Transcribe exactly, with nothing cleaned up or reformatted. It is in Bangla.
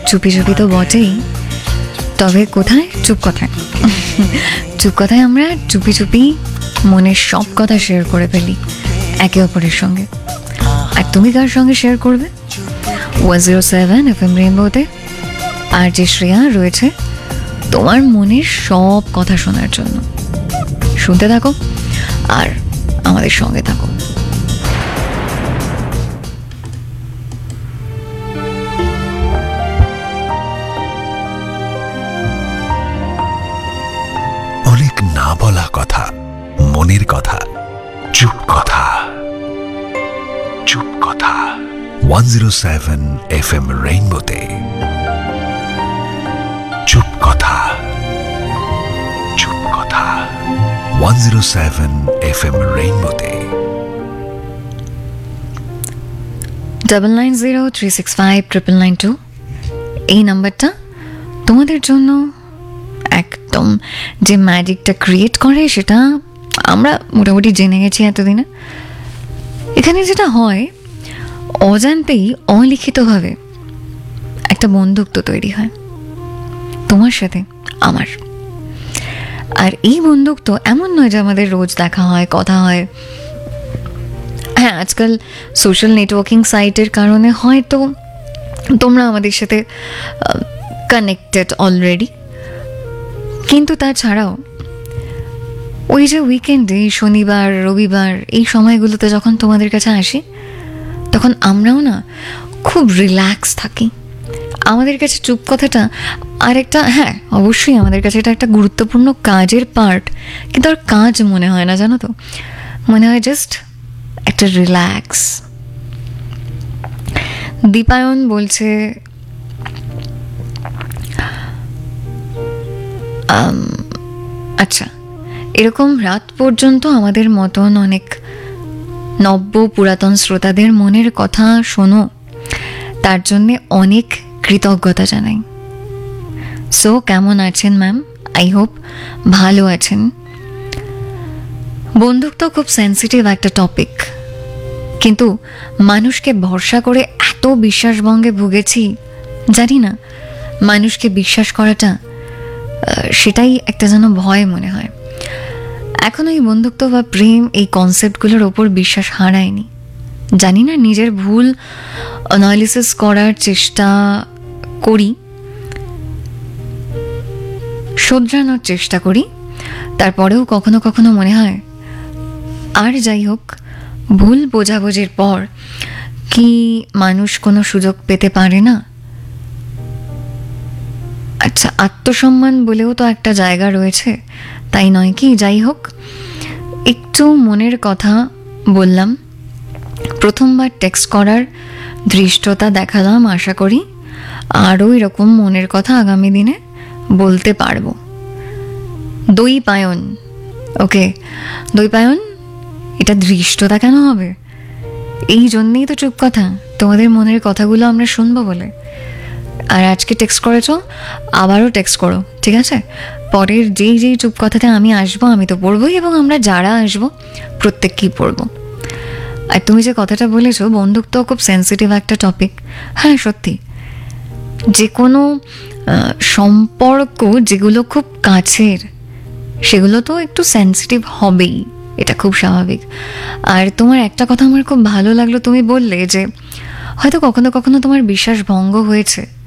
চুপি চুপি তো বটেই, তবে কোথায়? চুপ কথায়। চুপ কথায় আমরা চুপি চুপি মনের সব কথা শেয়ার করে ফেলি একে অপরের সঙ্গে। আর তুমি কার সঙ্গে শেয়ার করবে? One zero seven F M রেইনবোতে আর যে শ্রেয়া রয়েছে তোমার মনের সব কথা শোনার জন্য। শুনতে থাকো আর আমাদের সঙ্গে থাকো। অনেক না বলা কথা, মনের কথা, চুপ কথা। চুপ কথা one zero seven F M রেইনবোতে। চুপ কথা, চুপ কথা one zero seven F M রেইনবোতে। Double nine zero three six five triple nine two এই নাম্বারটা তোমাদের জন্য একদম যে ম্যাজিকটা ক্রিয়েট করে সেটা আমরা মোটামুটি জেনে গেছি এতদিনে। এখানে যেটা হয়, অজান্তেই অলিখিতভাবে একটা বন্ধুত্ব তৈরি হয় তোমার সাথে আমার। আর এই বন্ধুত্ব এমন নয় যে আমাদের রোজ দেখা হয়, কথা হয়। হ্যাঁ, আজকাল সোশ্যাল নেটওয়ার্কিং সাইটের কারণে হয়তো তোমরা আমাদের সাথে কানেক্টেড অলরেডি, কিন্তু তাছাড়াও ওই যে উইকেন্ডে শনিবার রবিবার এই সময়গুলোতে যখন তোমাদের কাছে আসি তখন আমরাও না খুব রিল্যাক্স থাকি। আমাদের কাছে চুপ কথাটা আর একটা, হ্যাঁ অবশ্যই আমাদের কাছে এটা একটা গুরুত্বপূর্ণ কাজের পার্ট, কিন্তু আর কাজ মনে হয় না, জানো তো। মনে হয় জাস্ট একটা রিল্যাক্স। দীপায়ন বলছে আচ্ছা, এরকম রাত পর্যন্ত আমাদের মতন অনেক নব্য পুরাতন শ্রোতাদের মনের কথা শোনো, তার জন্যে অনেক কৃতজ্ঞতা জানাই। সো কেমন আছেন ম্যাম? আই হোপ ভালো আছেন। বন্ধুত্ব খুব সেন্সিটিভ একটা টপিক, কিন্তু মানুষকে ভরসা করে এত বিশ্বাসভঙ্গে ভুগেছি, জানি না মানুষকে বিশ্বাস করাটা সেটাই একটা যেন ভয় মনে হয়। এখন এই বন্ধুত্ব বা প্রেম এই কনসেপ্টগুলোর ওপর বিশ্বাস হারায়নি। জানি না, নিজের ভুল অ্যানালিসিস করার চেষ্টা করি, শোধরানোর চেষ্টা করি, তারপরেও কখনো কখনো মনে হয় আর যাই হোক, ভুল বোঝাবুঝির পর কি মানুষ কোনো সুযোগ পেতে পারে না? আচ্ছা, আত্মসম্মান বলেও তো একটা জায়গা রয়েছে, তাই নয় কি? যাই হোক, একটু মনের কথা বললাম, প্রথমবার টেক্সট করার ধৃষ্টতা দেখালাম। আশা করি আরও এরকম মনের কথা আগামী দিনে বলতে পারবো। দই পায়ন, ওকে দই পায়ন, এটা ধৃষ্টতা কেন হবে? এই জন্যেই তো চুপ কথা, তোমাদের মনের কথাগুলো আমরা শুনবো বলে। আর আজকে টেক্সট করেছো, আবারও টেক্সট করো, ঠিক আছে? পরের যেই যেই চুপ কথাতে আমি আসবো আমি তো পড়বোই, এবং আমরা যারা আসবো প্রত্যেককেই পড়বো। আর তুমি যে কথাটা বলেছো বন্ধুত্ব খুব সেন্সিটিভ একটা টপিক, হ্যাঁ সত্যি। যে কোনো সম্পর্ক যেগুলো খুব কাছের সেগুলো তো একটু সেন্সিটিভ হবেই, এটা খুব স্বাভাবিক। আর তোমার একটা কথা আমার খুব ভালো লাগলো, তুমি বললে যে হয়তো কখনো কখনো তোমার বিশ্বাস ভঙ্গ হয়েছে